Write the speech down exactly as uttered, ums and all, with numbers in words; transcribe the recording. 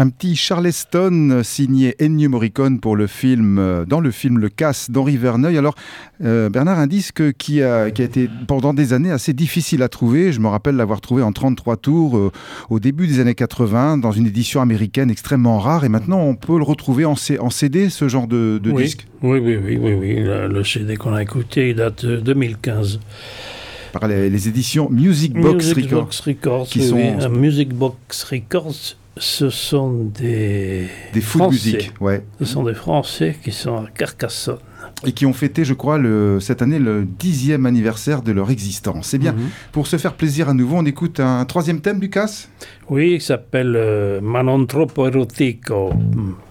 Un petit Charleston signé Ennio Morricone pour le film, euh, dans le film Le Casse d'Henri Verneuil. Alors, euh, Bernard, un disque qui a, qui a été pendant des années assez difficile à trouver. Je me rappelle l'avoir trouvé en trente-trois tours euh, au début des années quatre-vingts dans une édition américaine extrêmement rare. Et maintenant, on peut le retrouver en, C- en C D, ce genre de, de oui, disque. Oui, oui, oui, oui, oui. Le, le C D qu'on a écouté, il date de deux mille quinze. Par les, les éditions Music Box Music Records. Box Records, qui oui, sont... oui. Music Box Records, ce sont des... Des fous de musique, ouais. Ce sont des Français qui sont à Carcassonne. Et qui ont fêté, je crois, le, cette année le dixième anniversaire de leur existence. C'est bien. Mm-hmm. Pour se faire plaisir à nouveau, on écoute un troisième thème du Casse ? Oui, il s'appelle euh, Ma non troppo erotico.